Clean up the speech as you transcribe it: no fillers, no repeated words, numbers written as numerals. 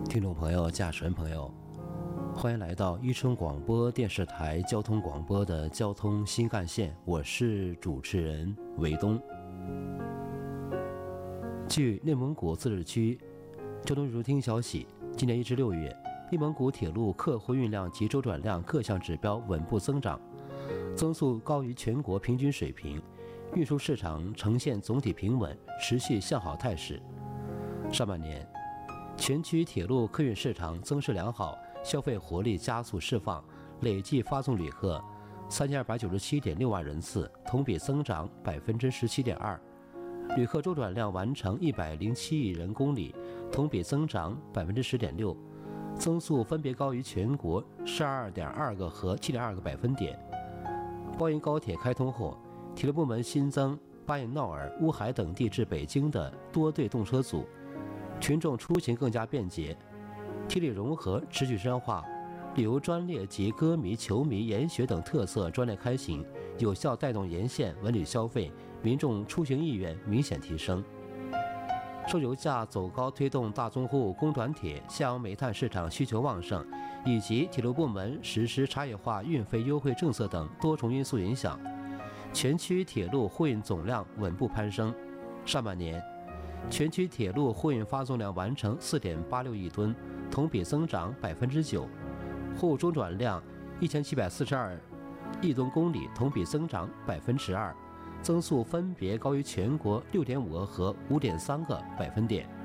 听众朋友、驾驶员朋友，欢迎来到伊春广播电视台交通广播的交通新干线，我是主持人韦东。据内蒙古自治区交通运输厅消息，今年1至6月，内蒙古铁路客货运量及周转量各项指标稳步增长，增速高于全国平均水平，运输市场呈现总体平稳、持续向好态势。上半年，全区铁路客运市场增势良好，消费活力加速释放，累计发送旅客3297.6万人次，同比增长17.2%，旅客周转量完成107亿人公里，同比增长10.6%，增速分别高于全国12.2个和7.2个百分点。包银高铁开通后，铁路部门新增巴彦淖尔、乌海等地至北京的多对动车组，群众出行更加便捷，铁路融合持续深化，旅游专列及歌迷、球迷、研学等特色专列开行，有效带动沿线文旅消费，民众出行意愿明显提升。受油价走高推动大宗货物供转铁、下游煤炭市场需求旺盛，以及铁路部门实施差异化运费优惠政策等多重因素影响，全区铁路货运总量稳步攀升。上半年，全区铁路货运发送量完成4.86亿吨，同比增长9%，货物周转量1742亿吨公里，同比增长12%，增速分别高于全国6.5个和5.3个百分点。